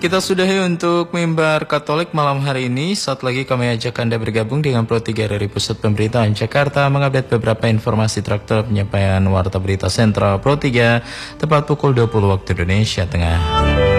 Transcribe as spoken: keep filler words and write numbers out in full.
Kita sudahi untuk mimbar Katolik malam hari ini. Saat lagi kami ajak Anda bergabung dengan Pro tiga dari Pusat Pemberitaan Jakarta mengupdate beberapa informasi traktor penyampaian Warta Berita Sentral Pro tiga tepat pukul dua puluh waktu Indonesia Tengah.